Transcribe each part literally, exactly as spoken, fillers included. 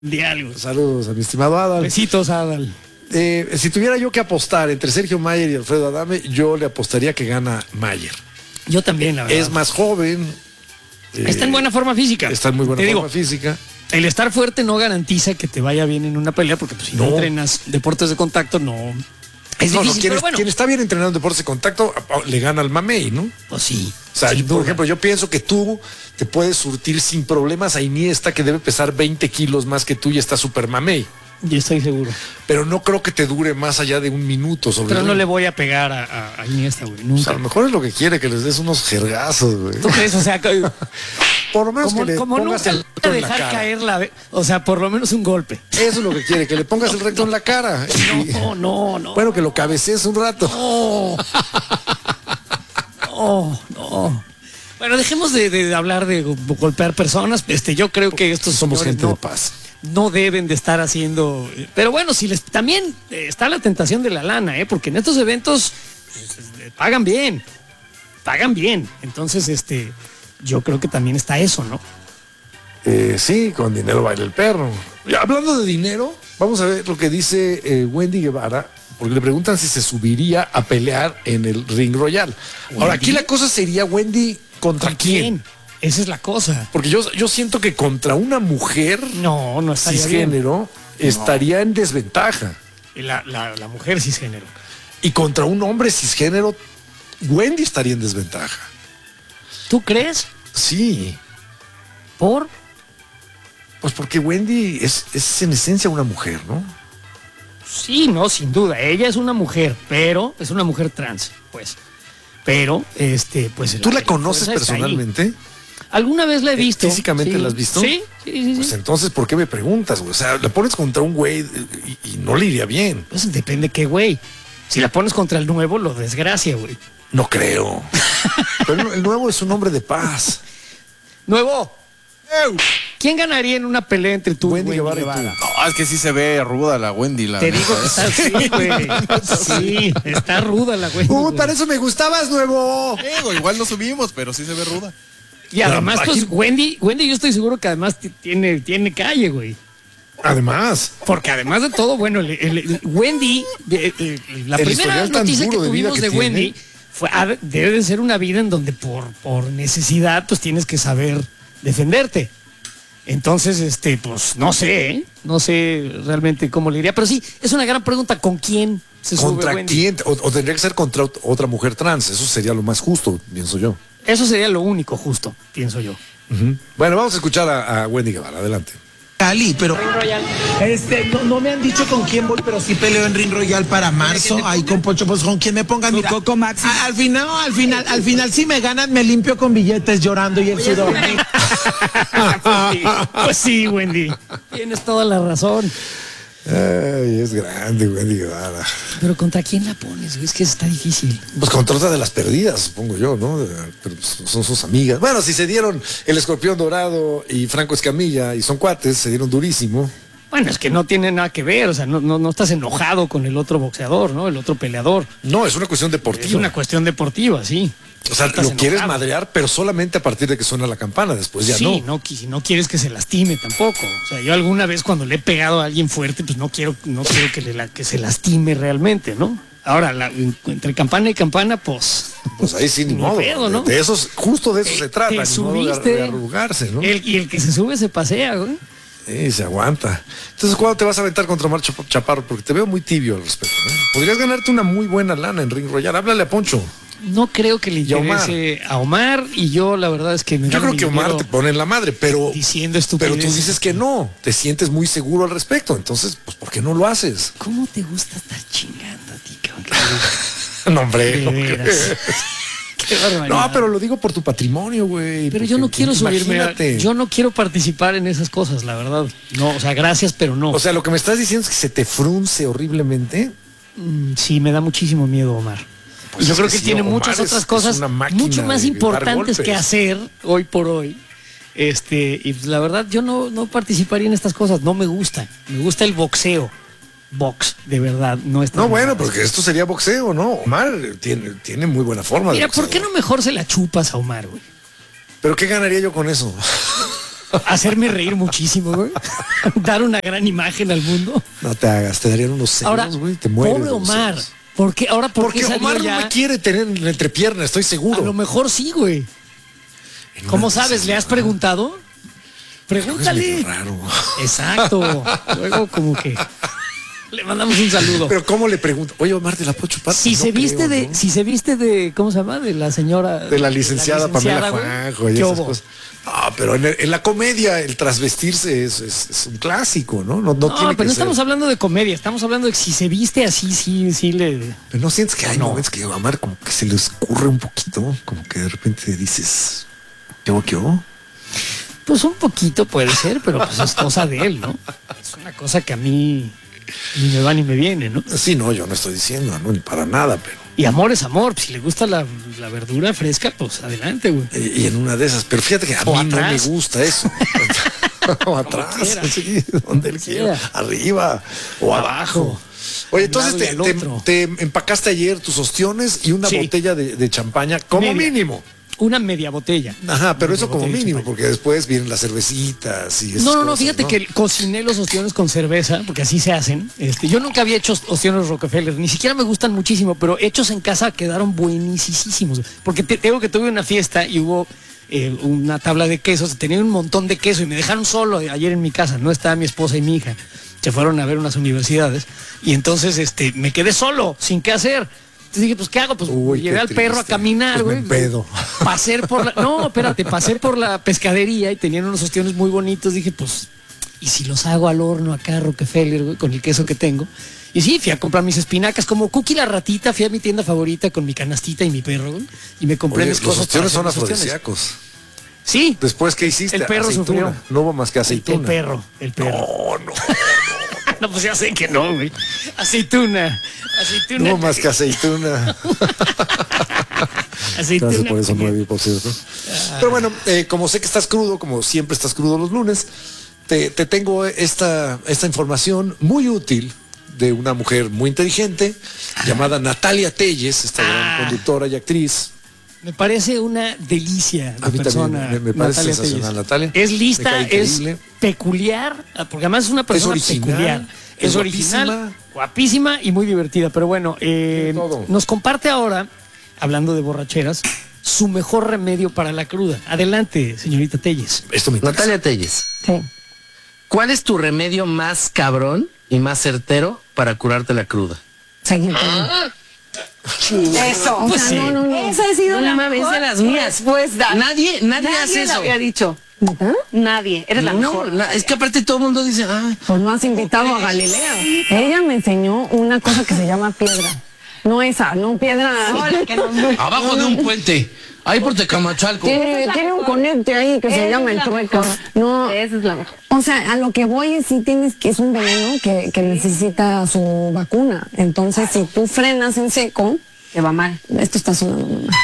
De algo. Saludos a mi estimado Adal. Besitos, Adal. Eh, si tuviera yo que apostar entre Sergio Mayer y Alfredo Adame, yo le apostaría que gana Mayer. Yo también, la verdad. Es más joven. Eh, está en buena forma física. Está en muy buena te forma digo, física. El estar fuerte no garantiza que te vaya bien en una pelea, porque pues, si no, no entrenas deportes de contacto, no. Es no, difícil, no, quien, pero bueno. Quien está bien entrenando en deportes de contacto le gana al mamey, ¿no? Pues sí. O sea, yo, por ejemplo, yo pienso que tú te puedes surtir sin problemas a Iniesta, que debe pesar veinte kilos más que tú y está súper mamey. Yo estoy seguro. Pero no creo que te dure más allá de un minuto. Sobre Pero no todo. le voy a pegar a, a, a Iniesta, güey. Nunca. O sea, a lo mejor es lo que quiere, que les des unos jergazos, güey. ¿Tú crees? O sea, por lo menos como, que le como pongas nunca el recto en la dejar cara. caer la... O sea, por lo menos un golpe. Eso es lo que quiere, que le pongas el recto en la cara. No, no, no. Bueno, que lo cabecees un rato. No. No, no. Bueno, dejemos de, de hablar de golpear personas. Este, yo creo que estos somos gente no, de paz. No deben de estar haciendo. Pero bueno, si les también está la tentación de la lana, ¿eh? Porque en estos eventos pues, pagan bien, pagan bien. Entonces, este, yo creo que también está eso, ¿no? Eh, sí, con dinero baila el perro. Y hablando de dinero, vamos a ver lo que dice eh, Wendy Guevara, porque le preguntan si se subiría a pelear en el Ring Royal. ¿Wendy? Ahora, aquí la cosa sería Wendy contra quién. quién. Esa es la cosa. Porque yo, yo siento que contra una mujer no, no cisgénero bien. estaría no. en desventaja. La, la, la mujer cisgénero. Y contra un hombre cisgénero, Wendy estaría en desventaja. ¿Tú crees? Sí. ¿Por? Pues porque Wendy es, es en esencia una mujer, ¿no? Sí, no, sin duda. Ella es una mujer, pero es una mujer trans, pues. Pero, este, pues... ¿Tú la, la conoces personalmente? Alguna vez la he visto. ¿Físicamente sí. la has visto? Sí, sí, sí. Pues sí. entonces, ¿por qué me preguntas, güey? O sea, la pones contra un güey y, y no le iría bien. Pues depende qué güey. Si la pones contra el nuevo, lo desgracia, güey. No creo. Pero el nuevo es un hombre de paz. Nuevo. ¿Quién ganaría en una pelea entre tú Wendy y Wendy Guevara? Guevara? No, es que sí se ve ruda la Wendy. La Te digo que está así, güey. Sí, está ruda la Wendy. Uy, para eso me gustabas, nuevo. Digo, igual no subimos, pero sí se ve ruda. Y además, pues, Wendy, Wendy, yo estoy seguro que además tiene, tiene calle, güey. Además. Porque además de todo, bueno, el, el, Wendy, el, el, la el primera noticia que tuvimos de, de Wendy fue, a, debe de ser una vida en donde por, por necesidad, pues tienes que saber defenderte. Entonces, este, pues, no sé, ¿eh? No sé realmente cómo le iría, pero sí, es una gran pregunta, ¿con quién se sube ¿Contra Wendy? quién? O, o tendría que ser contra otra mujer trans, eso sería lo más justo, pienso yo. Eso sería lo único justo, pienso yo. Uh-huh. Bueno, vamos a escuchar a, a Wendy Guevara, adelante. Cali, pero este no, no me han dicho con quién voy, pero sí peleo en Ring Royal para marzo. Ahí con Pocho, pues con quien me pongan. Mira, Coco Maxi. A, al final, no, al final, al final si me ganan me limpio con billetes llorando y el sudor. pues, sí, pues sí, Wendy. Tienes toda la razón. Ay, es grande, Wendy Guevara. Pero ¿contra quién la pones? Es que está difícil. Pues contra otra de las perdidas, supongo yo, ¿no? Pero pues son sus amigas. Bueno, si se dieron el Escorpión Dorado y Franco Escamilla y son cuates, se dieron durísimo. Bueno, es que no tiene nada que ver, o sea, no, no, no estás enojado con el otro boxeador, ¿no? El otro peleador. No, es una cuestión deportiva. Es una cuestión deportiva, sí. O sea, lo enojado. Quieres madrear, pero solamente a partir de que suena la campana, después ya sí, no. Sí, no, no quieres que se lastime tampoco. O sea, yo alguna vez cuando le he pegado a alguien fuerte, pues no quiero, no quiero que, le, la, que se lastime realmente, ¿no? Ahora, la, entre campana y campana, pues... Pues ahí sí, ni modo. Pedo, ¿no? De esos, justo de eso te, se trata, te ni subiste, modo de, de arrugarse, ¿no? El, y el que se sube se pasea, güey. Sí, se aguanta. Entonces, ¿cuándo te vas a aventar contra Omar Chaparro? Porque te veo muy tibio al respecto, ¿no? Podrías ganarte una muy buena lana en Ring Royal. Háblale a Poncho. No creo que le interese Omar. a Omar y yo la verdad es que me yo creo que Omar te pone en la madre, pero diciendo estupideces. Pero tú dices que no, te sientes muy seguro al respecto, entonces pues ¿por qué no lo haces? ¿Cómo te gusta estar chingando a ti, cabrón? No, hombre, no Qué barbaridad. No, pero lo digo por tu patrimonio, güey. Pero yo no quiero subirme a, yo no quiero participar en esas cosas, la verdad. No, o sea, gracias, pero no. O sea, lo que me estás diciendo es que se te frunce horriblemente. Mm, sí, me da muchísimo miedo, Omar. Pues yo creo que, que sí, tiene Omar muchas es, otras cosas mucho más importantes que hacer hoy por hoy. Este, y pues la verdad yo no, no participaría en estas cosas, no me gusta. Me gusta el boxeo. Box, de verdad, no está. No, bueno, porque esto sería boxeo, ¿no? Omar tiene, tiene muy buena forma. Mira, de ¿por qué no mejor se la chupas a Omar, güey? ¿Pero qué ganaría yo con eso? hacerme reír muchísimo, güey. Dar una gran imagen al mundo. No te hagas, te darían unos celos, güey, te mueres. Pobre Omar. ¿Por qué? Ahora, ¿por Porque qué Omar ya? no me quiere tener en la entrepierna, estoy seguro. A lo mejor sí, güey. ¿Cómo sabes? ¿Le has preguntado? Pregúntale. Es raro. Exacto. Luego como que le mandamos un saludo. Pero ¿cómo le pregunto? Oye, Omar, ¿te la puedo chupar? Si no se viste creo, de, ¿no? si se viste de, ¿cómo se llama? De la señora. De la licenciada, de la licenciada Pamela Juanjo y esas cosas. Ah, pero en, el, en la comedia el trasvestirse es, es, es un clásico, ¿no? No, no, No, tiene pero que no ser. estamos hablando de comedia, estamos hablando de que si se viste así, sí, sí le. Pero no sientes que hay No. momentos que a Omar como que se le escurre un poquito, como que de repente dices, ¿qué hago, qué hago? Pues un poquito puede ser, pero pues es cosa de él, ¿no? Es una cosa que a mí ni me va ni me viene, ¿no? Sí, no, yo no estoy diciendo, no, ni para nada, pero. Y amor es amor. Si le gusta la, la verdura fresca, pues adelante, güey. Y, y en una de esas, pero fíjate que a O mí no me atrás. gusta eso. O atrás, quiera. sí, donde él quiera. Arriba o abajo. Oye, entonces Un te, lado y al te- otro. te empacaste ayer tus ostiones y una Sí. botella de, de champaña, como Media. mínimo. Una media botella. Ajá, pero Una eso como botella de mínimo, champaña. porque después vienen las cervecitas y esas No, no, no, cosas, fíjate que cociné los ostiones con cerveza, porque así se hacen. Este, yo nunca había hecho ostiones Rockefeller, ni siquiera me gustan muchísimo, pero hechos en casa quedaron buenísimos. Porque te, tengo que tuve una fiesta y hubo eh, una tabla de quesos, tenía un montón de queso y me dejaron solo ayer en mi casa, no estaba mi esposa y mi hija, se fueron a ver unas universidades y entonces este, me quedé solo, sin qué hacer. Entonces dije, pues, ¿qué hago? Pues Uy, llevé qué al perro a triste. caminar, Pues me güey. empedo. Pasé por la... No, espérate, pasé por la pescadería y tenían unos ostiones muy bonitos. Dije, pues, ¿y si los hago al horno acá, Rockefeller, güey, con el queso que tengo? Y sí, fui a comprar mis espinacas. Como Cookie la ratita, fui a mi tienda favorita con mi canastita y mi perro, güey, y me compré Oye, mis los cosas. para ostiones son hacer mis ostiones. afrodisíacos. Sí, Después, ¿qué hiciste? el perro Aceituna. sufrió. No hubo más que El, aceituna. el perro, el perro. No, no. No, pues ya sé que no, güey. Aceituna. Aceituna. No hubo más que aceituna. Aceituna. Gracias por eso, Nuevi, por cierto. Pero bueno, eh, como sé que estás crudo, como siempre estás crudo los lunes, te, te tengo esta, esta información muy útil de una mujer muy inteligente llamada Natalia Telles, esta gran Ah. conductora y actriz. Me parece una delicia A de mí persona. también, me- me parece Natalia sensacional, Telles. Natalia. Es Me lista, cae es increíble. peculiar, porque además es una persona original, peculiar. Es, es original, guapísima. guapísima y muy divertida. Pero bueno, eh, Tiene todo. nos comparte ahora, hablando de borracheras, su mejor remedio para la cruda. Adelante, señorita Telles. Esto me interesa. Natalia Telles, Sí. ¿cuál es tu remedio más cabrón y más certero para curarte la cruda? Seguir Eso. O Pues sea, sí. no, no, no. Esa ha sido No la mames, mejor de las mías. respuesta. Nadie, nadie, hace lo eso. había dicho. ¿Neta? Nadie. Eres la No, mejor. na- es que aparte todo el mundo dice, ah, Pues no has invitado a Galileo. Ella me enseñó una cosa que se llama piedra. No esa, no piedra. Hola, que nos- abajo de un puente, ahí por Tecamachalco. Tiene, tiene un conecte ahí que se Esa llama es el la trueco. mejor. No, Esa es la mejor. o sea, a lo que voy es si tienes que es un veneno que, que necesita su vacuna. Entonces, si tú frenas en seco, Te va mal. esto está sonando muy mal.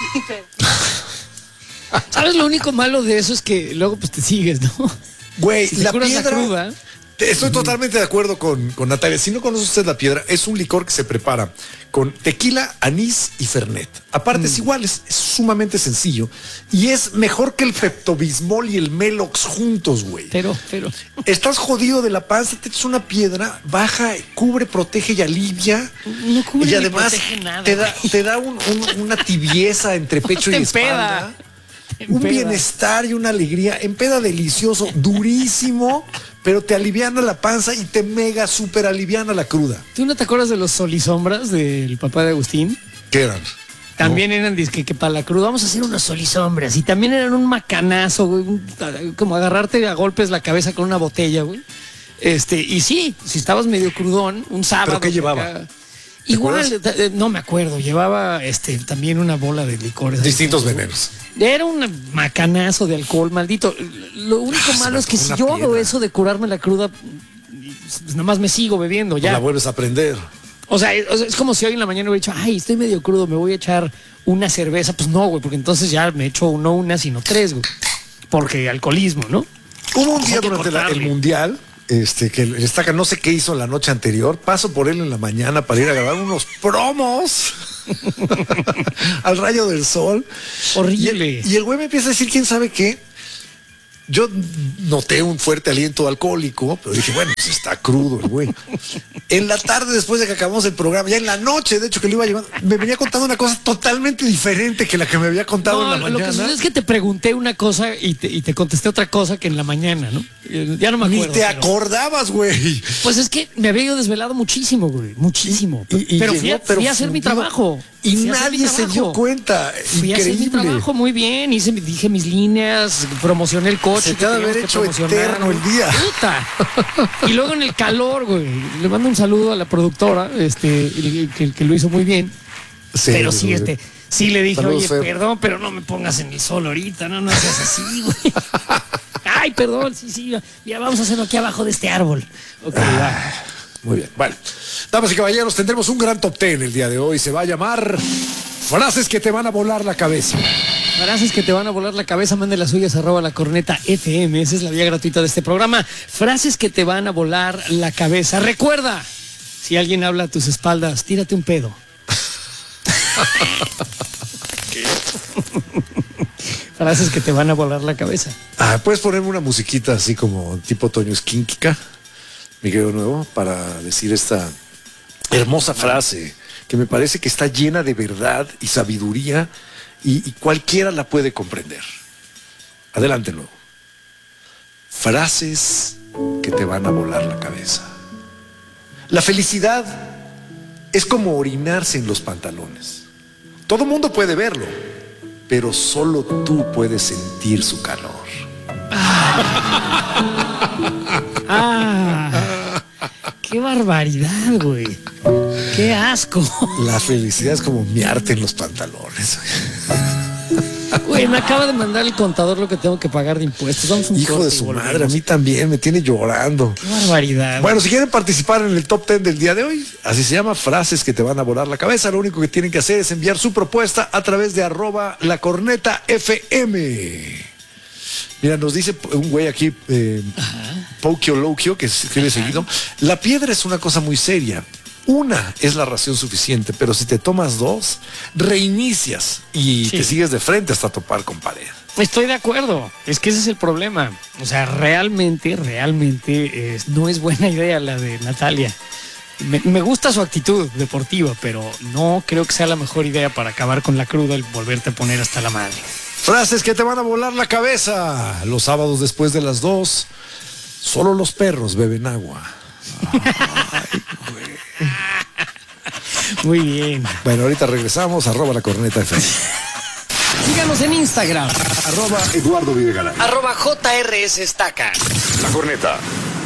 ¿Sabes lo único malo de eso? Es que luego pues te sigues, ¿no? Güey, Si te la curas la piedra. cruda. Te- Estoy totalmente de acuerdo con, con Natalia. Si no conoce usted la piedra, es un licor que se prepara con tequila, anís y fernet. Aparte es igual, es, es sumamente sencillo. Y es mejor que el Pepto-Bismol y el Melox juntos, güey. Pero, pero. Estás jodido de la panza, te echas una piedra, baja, cubre, protege y alivia. No cubre y ni además protege nada, te da, güey. te da un- un- una tibieza entre pecho Te y empeda. espalda. Te Un empeda. bienestar y una alegría. Empeda delicioso, durísimo, pero te aliviana la panza y te mega super aliviana la cruda. ¿Tú no te acuerdas de los solisombras del papá de Agustín? ¿Qué eran? También eran disque que para la cruda vamos a hacer unos solisombras y también eran un macanazo, güey, un- como agarrarte a golpes la cabeza con una botella, güey. Este, y sí, si estabas medio crudón, un sábado. ¿Pero qué llevaba? acá- Igual, acuerdas? eh, no me acuerdo, llevaba este también una bola de licores. Distintos venenos. Era un macanazo de alcohol, maldito. Lo único Ah, se malo me es que antojó si una yo hago piedra. eso de curarme la cruda, pues nada más me sigo bebiendo Pues ya. la vuelves a aprender. O sea, es, o sea, es como si hoy en la mañana hubiera dicho, ay, estoy medio crudo, me voy a echar una cerveza. Pues no, güey, porque entonces ya me echo no una, sino tres, güey. Porque alcoholismo, ¿no? Hubo un Pues día hay que durante la- el cortarle. mundial, este, que el Estaca no sé qué hizo la noche anterior, paso por él en la mañana para ir a grabar unos promos al rayo del sol. Horrible. Y, y el güey me empieza a decir, ¿quién sabe qué? yo noté un fuerte aliento alcohólico, pero dije, bueno, pues está crudo el güey. En la tarde, después de que acabamos el programa, ya en la noche, de hecho, que lo iba llevando, me venía contando una cosa totalmente diferente que la que me había contado no, en la mañana. Lo que sucede es que te pregunté una cosa y te, y te contesté otra cosa que en la mañana, ¿no? Ya no me acuerdo. Ni te pero... acordabas, güey. Pues es que me había yo desvelado muchísimo, güey, muchísimo. Y, y pero, llegó, fui a, pero fui a hacer mi trabajo. Y nadie se dio cuenta. Fui Increíble. a hacer mi trabajo muy bien, hice, dije mis líneas, promocioné el coche. Se te ha de haber hecho eterno el día. Puta. Y luego en el calor, güey. Le mando un saludo a la productora, este, que, que lo hizo muy bien. Sí, pero sí, güey. este, sí le dije, Saludos, oye, Fer. perdón, pero no me pongas en el sol ahorita, no, no seas así, güey. Ay, perdón, sí, sí, ya vamos a hacerlo aquí abajo de este árbol. Ok, ah, va. Muy bien, bueno. Damas y caballeros, tendremos un gran top ten el día de hoy. Se va a llamar Frases que te van a volar la cabeza. Frases que te van a volar la cabeza, mande las suyas, arroba la corneta F M. Esa es la vía gratuita de este programa. Frases que te van a volar la cabeza. Recuerda, si alguien habla a tus espaldas, tírate un pedo. Frases que te van a volar la cabeza. Ah, puedes ponerme una musiquita así como tipo Toño Esquínquica, mi querido nuevo, para decir esta hermosa frase que me parece que está llena de verdad y sabiduría y, y cualquiera la puede comprender. Adelante, nuevo. Frases que te van a volar la cabeza. La felicidad es como orinarse en los pantalones. Todo mundo puede verlo, pero solo tú puedes sentir su calor. Ah, qué barbaridad, güey. Qué asco. La felicidad es como miarte en los pantalones. Güey, me acaba de mandar el contador lo que tengo que pagar de impuestos. Vamos un Hijo de su madre, a mí también me tiene llorando. Qué barbaridad. Bueno, si quieren participar en el top ten del día de hoy, así se llama, frases que te van a volar la cabeza, lo único que tienen que hacer es enviar su propuesta a través de arroba la corneta F M. Mira, nos dice un güey aquí, eh, Pokio Lokio, que se escribe seguido, la piedra es una cosa muy seria. Una es la ración suficiente, pero si te tomas dos, reinicias y sí. te sigues de frente hasta topar con pared. Estoy de acuerdo, es que ese es el problema. O sea, realmente, realmente es, no es buena idea la de Natalia. Me, me gusta su actitud deportiva, pero no creo que sea la mejor idea para acabar con la cruda el volverte a poner hasta la madre. Frases que te van a volar la cabeza. Los sábados después de las dos, solo los perros beben agua. Ay, güey. Muy bien. Bueno, ahorita regresamos, arroba la corneta F M. Síganos en Instagram, arroba Eduardo Videgaray, arroba J R S Estaca. La corneta.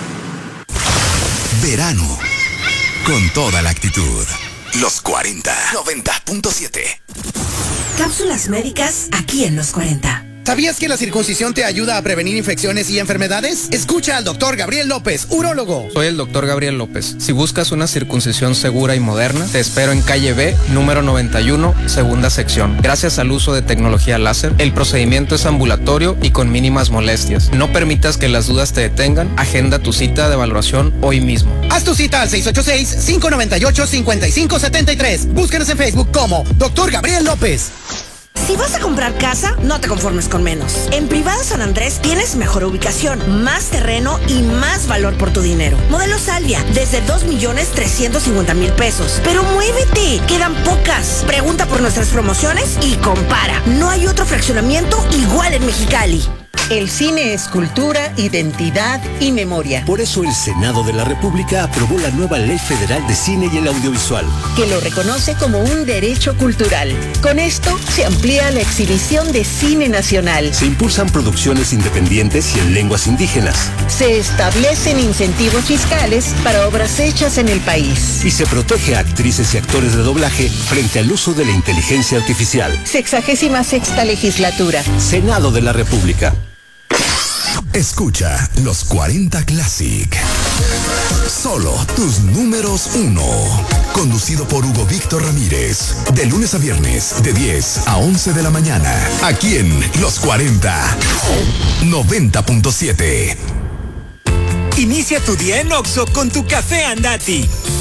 Verano, con toda la actitud. Los cuarenta, noventa punto siete. Cápsulas médicas aquí en Los cuarenta. ¿Sabías que la circuncisión te ayuda a prevenir infecciones y enfermedades? Escucha al doctor Gabriel López, urólogo. Soy el doctor Gabriel López. Si buscas una circuncisión segura y moderna, te espero en calle B, número noventa y uno, segunda sección. Gracias al uso de tecnología láser, el procedimiento es ambulatorio y con mínimas molestias. No permitas que las dudas te detengan. Agenda tu cita de evaluación hoy mismo. Haz tu cita al seis ocho seis, cinco nueve ocho, cinco cinco siete tres. Búscanos en Facebook como doctor Gabriel López. Si vas a comprar casa, no te conformes con menos. En Privado San Andrés tienes mejor ubicación, más terreno y más valor por tu dinero. Modelo Salvia, desde dos millones trescientos cincuenta mil pesos. Pero muévete, quedan pocas. Pregunta por nuestras promociones y compara. No hay otro fraccionamiento igual en Mexicali. El cine es cultura, identidad y memoria. Por eso el Senado de la República aprobó la nueva Ley Federal de Cine y el Audiovisual, que lo reconoce como un derecho cultural. Con esto se amplía la exhibición de cine nacional. Se impulsan producciones independientes y en lenguas indígenas. Se establecen incentivos fiscales para obras hechas en el país. Y se protege a actrices y actores de doblaje frente al uso de la inteligencia artificial. Sexagésima sexta legislatura. Senado de la República. Escucha Los cuarenta Classic. Solo tus números uno. Conducido por Hugo Víctor Ramírez. De lunes a viernes, de diez a once de la mañana. Aquí en Los cuarenta, noventa punto siete. Inicia tu día en Oxxo con tu café Andati.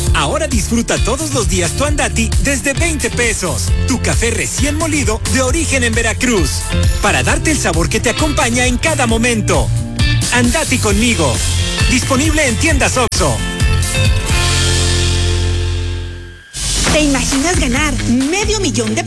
Ahora disfruta todos los días tu Andati desde veinte pesos. Tu café recién molido de origen en Veracruz. Para darte el sabor que te acompaña en cada momento. Andati conmigo. Disponible en tiendas Oxxo. ¿Te imaginas ganar medio millón de